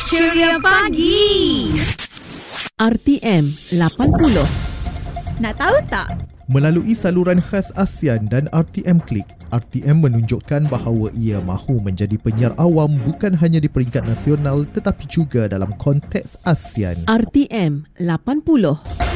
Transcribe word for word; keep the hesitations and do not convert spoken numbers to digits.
Ceria Pagi. R T M lapan puluh. Nak tahu tak? Melalui saluran khas ASEAN dan R T M Click, R T M menunjukkan bahawa ia mahu menjadi penyiar awam bukan hanya di peringkat nasional tetapi juga dalam konteks ASEAN. R T M lapan puluh.